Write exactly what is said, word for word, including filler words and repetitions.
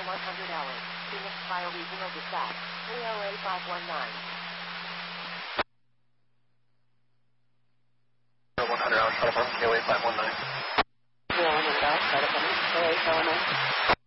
one hundred hours. Phoenix Fire Regional Dispatch, three oh eight five one nine. one hundred hours, telephone, K O A five one nine. zero one hundred hours, telephone, K O A five one nine.